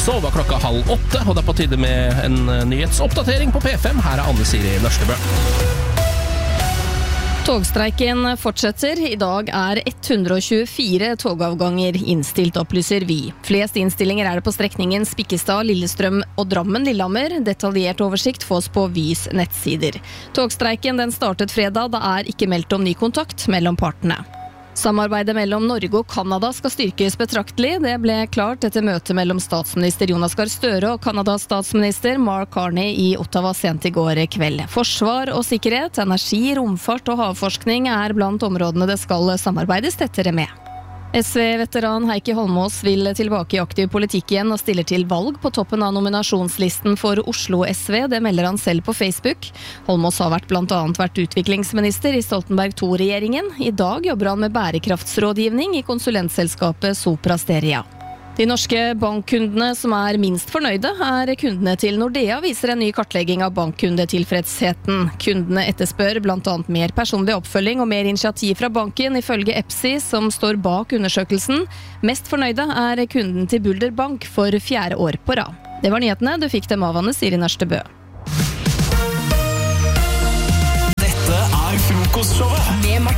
Så var klokka 7:30, og det er på tide med en nyhetsoppdatering på P5. Her er Anne Siri Nørstebø. Togstreiken fortsetter. I dag er 124 togavganger innstilt, opplyser Vy. Flest innstillinger er det på strekningen Spikkestad, Lillestrøm og Drammen-Lillehammer. Detaljert oversikt fås på Vys nettsider. Togstreiken den startet fredag, det er ikke meldt om ny kontakt mellom partene. Samarbeidet mellom Norge og Kanada skal styrkes betraktelig. Det ble klart etter møte mellom statsminister Jonas Gahr Støre og Kanadas statsminister Mark Carney i Ottawa sent i går kveld. Forsvar og sikkerhet, energi, romfart og havforskning er blant områdene det skal samarbeides tettere med. SV-veteran Heikki Holmås vil tilbake i aktiv politikk igjen og stiller til valg på toppen av nominasjonslisten for Oslo SV. Det melder han selv på Facebook. Holmås har blant annet vært utviklingsminister i Stoltenberg II-regjeringen. I dag jobber han med bærekraftsrådgivning i konsulentselskapet Sopra Steria. De norske bankkundene som er minst fornøyde er kundene til Nordea, viser en ny kartlegging av bankkundetilfredsheten. Kundene etterspør blant annet mer personlig oppfølging og mer initiativ fra banken, ifølge EPSI, som står bak undersøkelsen. Mest fornøyde er kunden til Bulder Bank for 4. år på rad. Det var nyhetene, du fikk dem av Anne Siri Nørstebø. Dette er Frokostshowet med